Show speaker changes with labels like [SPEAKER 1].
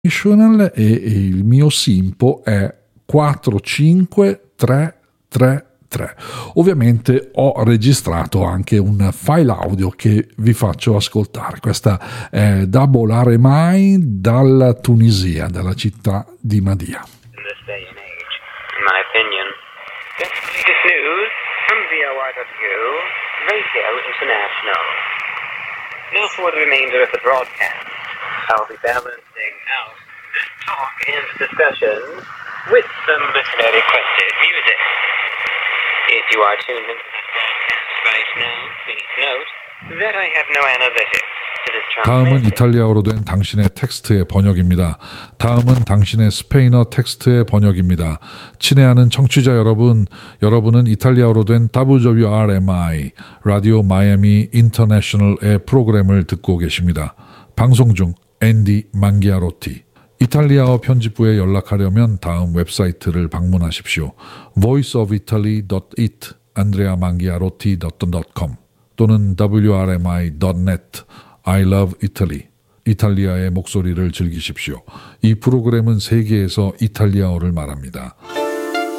[SPEAKER 1] e il mio SINPO è 45333. Ovviamente ho registrato anche un file audio che vi faccio ascoltare. Questa è Double RMI dalla Tunisia, dalla città di Mahdia.
[SPEAKER 2] In this day and age, in my opinion. This latest news from VORW, Radio International. Now for the remainder of the broadcast, I'll be balancing out talk and discussion with some listener-requested music. If you are tuned into this broadcast right now, please note that I have no analytics to this
[SPEAKER 1] 다음은
[SPEAKER 2] transmission.
[SPEAKER 1] 이탈리아어로 된 당신의 텍스트의 번역입니다. 다음은 당신의 스페인어 텍스트의 번역입니다. 친애하는 청취자 여러분, 여러분은 이탈리아어로 된 WRMI, 라디오 마이애미 인터내셔널의 프로그램을 듣고 계십니다. 방송 중 앤디 망기아로티. 이탈리아어 편집부에 연락하려면 다음 웹사이트를 방문하십시오. voiceofitaly.it, andreamangiarotti.com 또는 wrmi.net, I love Italy. 이탈리아의 목소리를 즐기십시오. 이 프로그램은 세계에서 이탈리아어를 말합니다.